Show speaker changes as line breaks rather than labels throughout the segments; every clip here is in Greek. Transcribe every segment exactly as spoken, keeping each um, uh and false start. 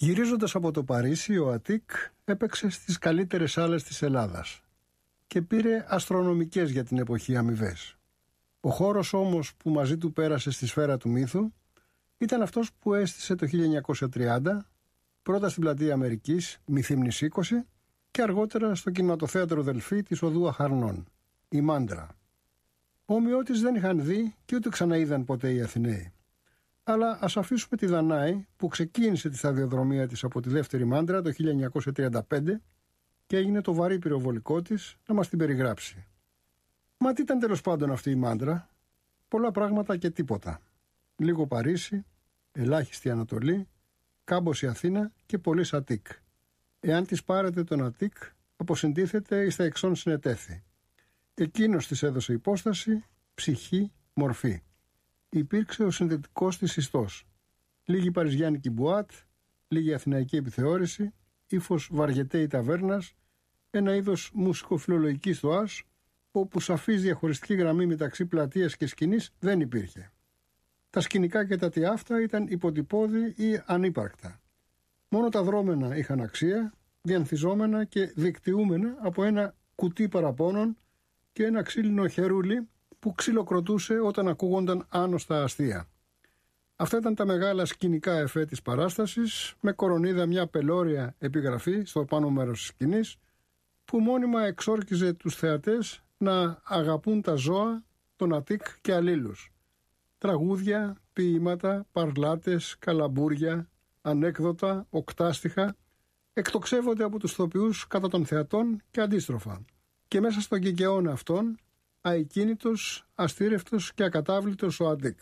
Γυρίζοντας από το Παρίσι, ο Αττικ έπαιξε στις καλύτερες σάλες της Ελλάδας και πήρε αστρονομικές για την εποχή αμοιβές. Ο χώρος όμως που μαζί του πέρασε στη σφαίρα του μύθου ήταν αυτός που έστησε το χίλια εννιακόσια τριάντα, πρώτα στην Πλατεία Αμερικής, Μυθύμνης είκοσι, και αργότερα στο κινηματοθέατρο Δελφή της Οδού Αχαρνών, η Μάντρα. Όμοιό της δεν είχαν δει και ούτε ξαναείδαν ποτέ οι Αθηναίοι. Αλλά ας αφήσουμε τη Δανάη που ξεκίνησε τη σταδιοδρομία της από τη δεύτερη Μάντρα το χίλια εννιακόσια τριάντα πέντε και έγινε το βαρύ πυροβολικό της να μας την περιγράψει. Μα τι ήταν τέλος πάντων αυτή η Μάντρα? Πολλά πράγματα και τίποτα. Λίγο Παρίσι, ελάχιστη Ανατολή, κάμποση Αθήνα και πολύς Αττικ. Εάν της πάρετε τον Αττικ, αποσυντίθεται εις τα εξών συνετέθη. Εκείνος της έδωσε υπόσταση, ψυχή, μορφή. Υπήρξε ο συνδετικός της ιστός. Λίγη παριζιάνικη μπουάτ, λίγη αθηναϊκή επιθεώρηση, ύφος βαριετέη ταβέρνας, ένα είδος μουσικοφιλολογικής στοάς, όπου σαφής διαχωριστική γραμμή μεταξύ πλατείας και σκηνής δεν υπήρχε. Τα σκηνικά και τα τιάφτα ήταν υποτυπώδη ή ανύπαρκτα. Μόνο τα δρόμενα είχαν αξία, διανθιζόμενα και δικτυούμενα από ένα κουτί παραπώνων και ένα ξύλινο χερούλι που ξυλοκροτούσε όταν ακούγονταν άνοστα αστεία. Αυτά ήταν τα μεγάλα σκηνικά εφέ της παράστασης, με κορονίδα μια πελώρια επιγραφή στο πάνω μέρος της σκηνής, που μόνιμα εξόρκιζε τους θεατές να αγαπούν τα ζώα, τον Αττικ και αλλήλους. Τραγούδια, ποίηματα, παρλάτες, καλαμπούρια, ανέκδοτα, οκτάστιχα εκτοξεύονται από τους ηθοποιούς κατά των θεατών και αντίστροφα. Και μέσα στον κικαιώνα αυτόν, αεκίνητος, αστήρευτος και ακατάβλητος ο Αττικ.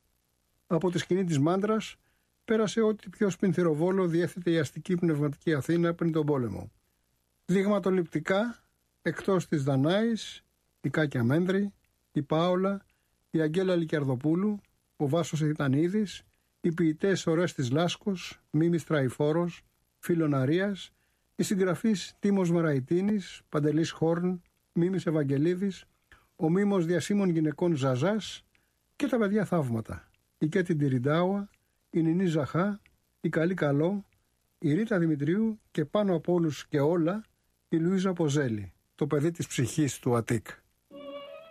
Από τη σκηνή της Μάντρας πέρασε ό,τι πιο σπινθυροβόλο διέθετε η αστική πνευματική Αθήνα πριν τον πόλεμο. Δειγματοληπτικά, εκτός της Δανάης, η Κάκια Μένδρη, η Πάολα, η Αγγέλα Λικιαρδοπούλου, ο Βάσος Ιτανίδης, οι ποιητές Ορέστης Λάσκος, Μίμης Τραϊφόρος, Φιλοναρίας, οι συγγραφείς Τίμος Μαραϊτίνης, Παντελής Χόρν, Μίμης Ευαγγελίδης, ο μίμος διασύμων γυναικών Ζαζάς και τα παιδιά θαύματα. Η Κέτη Ντιριντάουα, η Νινή Ζαχά, η Καλή Καλό, η Ρίτα Δημητρίου και πάνω από όλους και όλα η Λουίζα Ποζέλη, το παιδί της ψυχής του Αττικ.